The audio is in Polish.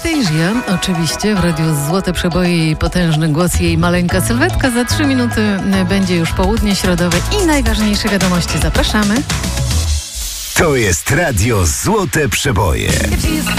Anastasia, oczywiście w radiu Złote Przeboje i potężny głos jej maleńka sylwetka. Za 3 minuty będzie już południe środowe i najważniejsze wiadomości. Zapraszamy. To jest radio Złote Przeboje.